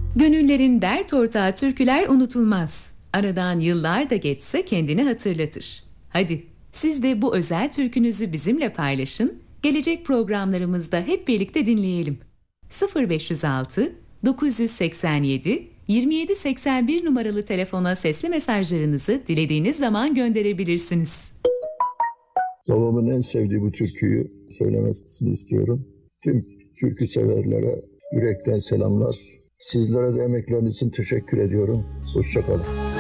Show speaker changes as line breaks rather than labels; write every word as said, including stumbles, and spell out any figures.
Gönüllerin dert ortağı türküler unutulmaz. Aradan yıllar da geçse kendini hatırlatır. Hadi siz de bu özel türkünüzü bizimle paylaşın. Gelecek programlarımızda hep birlikte dinleyelim. sıfır beş yüz altı dokuz seksen yedi yirmi yedi seksen bir numaralı telefona sesli mesajlarınızı dilediğiniz zaman gönderebilirsiniz.
Babamın en sevdiği bu türküyü söylemesini istiyorum. Tüm türkü severlere yürekten selamlar. Sizlere de emekleriniz için teşekkür ediyorum. Hoşça kalın.